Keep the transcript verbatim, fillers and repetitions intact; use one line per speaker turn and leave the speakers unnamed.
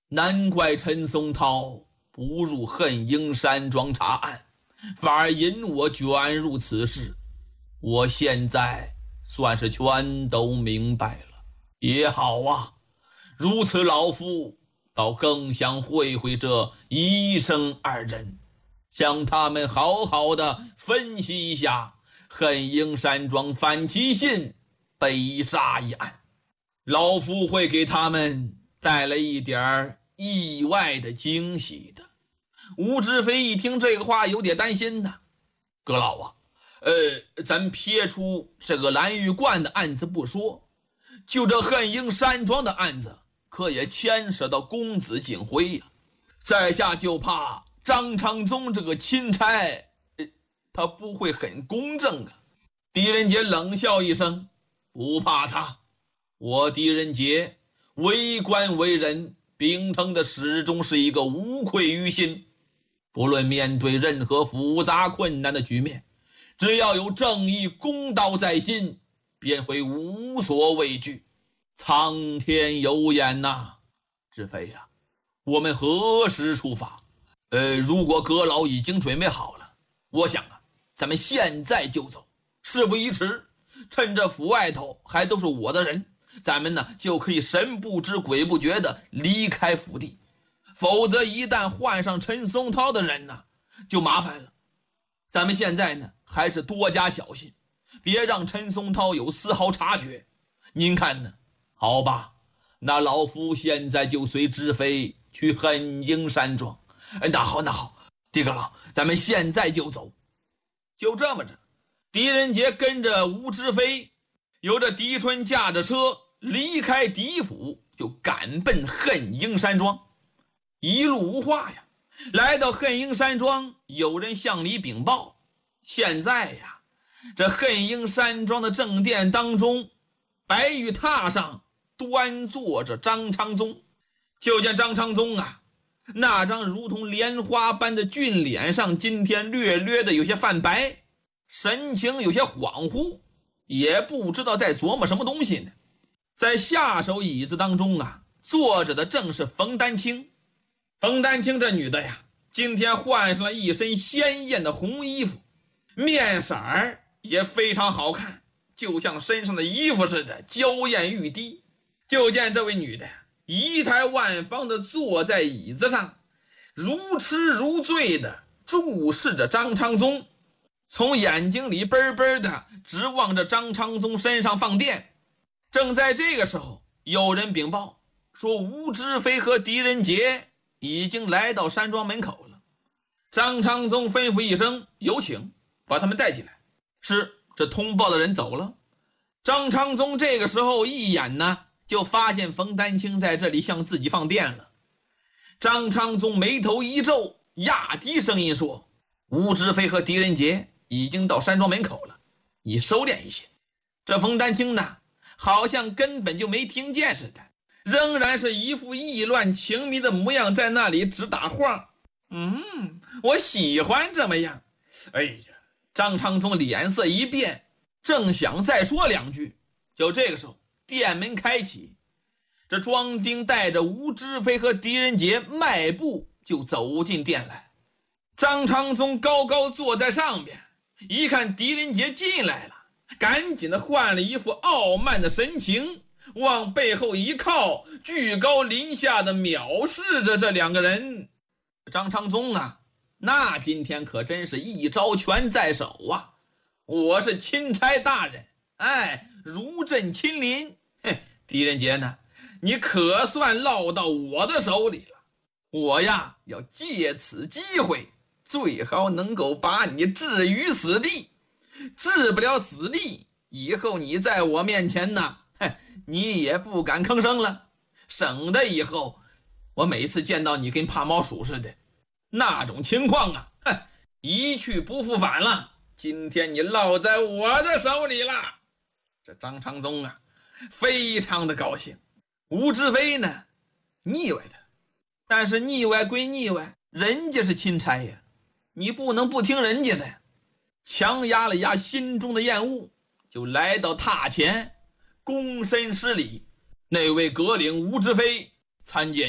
难怪陈松涛不入恨英山庄查案，反而引我卷入此事。我现在算是全都明白了。也好啊，如此老夫倒更想会会这医生二人，向他们好好的分析一下恨英山庄范其信被杀一案。老夫会给他们带来一点意外的惊喜的。吴志飞一听这个话有点担心呢。阁老啊，呃，咱撇除这个蓝玉观的案子不说，就这恨英山庄的案子可也牵涉到公子锦辉呀、啊。在下就怕张昌宗这个钦差、呃、他不会很公正啊。狄仁杰冷笑一声，不怕他，我狄仁杰为官为人秉承的始终是一个无愧于心，不论面对任何复杂困难的局面，只要有正义公道在心，便会无所畏惧。苍天有眼呐，志飞呀、啊，我们何时出发？呃，如果阁老已经准备好了，我想啊，咱们现在就走，事不宜迟。趁着府外头还都是我的人，咱们呢就可以神不知鬼不觉的离开府地。否则一旦换上陈松涛的人呢，就麻烦了。咱们现在呢还是多加小心，别让陈松涛有丝毫察觉。您看呢？好吧，那老夫现在就随知飞去恨英山庄。那好那好，狄阁老，咱们现在就走。就这么着，狄仁杰跟着吴知飞，由着狄春驾着车离开狄府，就赶奔恨英山庄。一路无话呀，来到恨英山庄，有人向里禀报，现在呀，这恨英山庄的正殿当中，白玉榻上端坐着张昌宗。就见张昌宗啊，那张如同莲花般的俊脸上今天略略的有些泛白，神情有些恍惚，也不知道在琢磨什么东西呢。在下手椅子当中啊，坐着的正是冯丹青。冯丹青这女的呀，今天换上了一身鲜艳的红衣服，面色儿也非常好看，就像身上的衣服似的娇艳欲滴。就见这位女的仪态万方的坐在椅子上，如痴如醉的注视着张昌宗，从眼睛里啵啵的直望着张昌宗身上放电。正在这个时候，有人禀报说吴知飞和狄仁杰已经来到山庄门口了。张昌宗吩咐一声，有请，把他们带进来。是，这通报的人走了。张昌宗这个时候一眼呢，就发现冯丹青在这里向自己放电了。张昌宗眉头一皱，压低声音说，吴知飞和狄仁杰已经到山庄门口了，你收敛一些。这冯丹青呢，好像根本就没听见似的，仍然是一副意乱情迷的模样，在那里直打晃。嗯，我喜欢这么样。哎呀，张昌宗脸色一变，正想再说两句，就这个时候店门开启，这庄丁带着吴知飞和狄仁杰迈步就走进店来。张昌宗高高坐在上边，一看狄仁杰进来了，赶紧的换了一副傲慢的神情，往背后一靠，居高临下的藐视着这两个人。张昌宗啊，那今天可真是一招拳在手啊！我是钦差大人，哎，如朕亲临。嘿，狄仁杰呢，你可算落到我的手里了。我呀，要借此机会，最好能够把你置于死地。置不了死地，以后你在我面前呢，你也不敢吭声了，省得以后我每次见到你跟怕猫鼠似的那种情况啊，哼，一去不复返了。今天你落在我的手里了。这张昌宗啊，非常的高兴。吴知飞呢，腻歪他，但是腻歪归腻歪，人家是钦差呀，你不能不听人家的呀。强压了压心中的厌恶，就来到榻前躬身施礼。那位阁领吴知飞参见